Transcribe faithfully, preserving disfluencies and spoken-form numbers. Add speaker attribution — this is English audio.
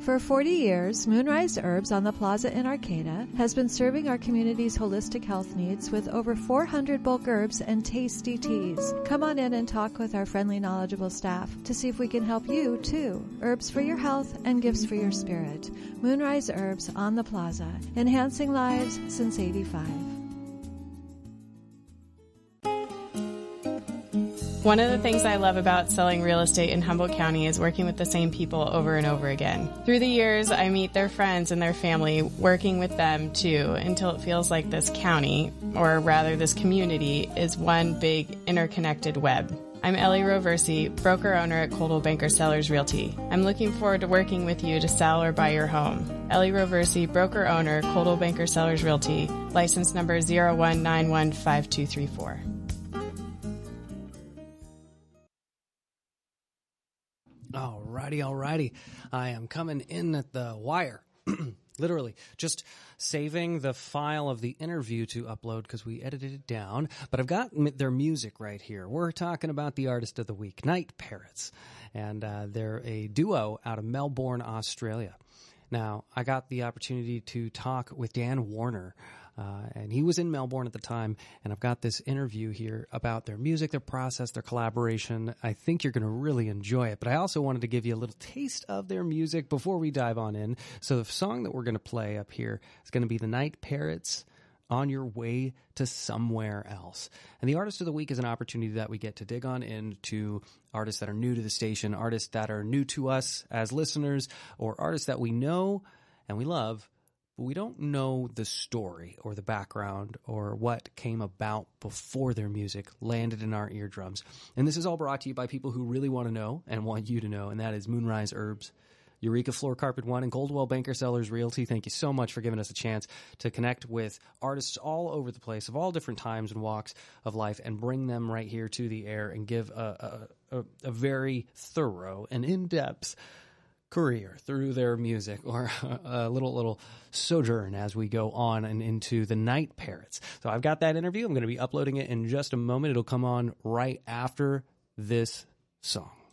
Speaker 1: For forty years, Moonrise Herbs on the Plaza in Arcata has been serving our community's holistic health needs with over four hundred bulk herbs and tasty teas. Come on in and talk with our friendly, knowledgeable staff to see if we can help you, too. Herbs for your health and gifts for your spirit. Moonrise Herbs on the Plaza, enhancing lives since eighty-five.
Speaker 2: One of the things I love about selling real estate in Humboldt County is working with the same people over and over again. Through the years, I meet their friends and their family, working with them too, until it feels like this county, or rather this community, is one big interconnected web. I'm Ellie Roversi, broker-owner at Coldwell Banker Sellers Realty. I'm looking forward to working with you to sell or buy your home. Ellie Roversi, broker-owner, Coldwell Banker Sellers Realty, license number zero one nine one five two three four.
Speaker 3: Alrighty, alrighty. I am coming in at the wire. Literally, just saving the file of the interview to upload because we edited it down. But I've got m- their music right here. We're talking about the artist of the week, Night Parrots. And uh, they're a duo out of Melbourne, Australia. Now, I got the opportunity to talk with Dan Warner, uh, and he was in Melbourne at the time, and I've got this interview here about their music, their process, their collaboration. I think you're going to really enjoy it, but I also wanted to give you a little taste of their music before we dive on in. So the song that we're going to play up here is going to be the Night Parrots, On Your Way to Somewhere Else. And the Artist of the Week is an opportunity that we get to dig on into artists that are new to the station, artists that are new to us as listeners, or artists that we know and we love, but we don't know the story or the background or what came about before their music landed in our eardrums. And this is all brought to you by people who really want to know and want you to know, and that is Moonrise Herbs, Eureka Floor Carpet One, and Coldwell Banker Sellers Realty. Thank you so much for giving us a chance to connect with artists all over the place of all different times and walks of life and bring them right here to the air and give a, a, a, a very thorough and in-depth career through their music, or a little little sojourn as we go on and into the Night Parrots. So I've got that interview. I'm going to be uploading it in just a moment. It'll come on right after this song.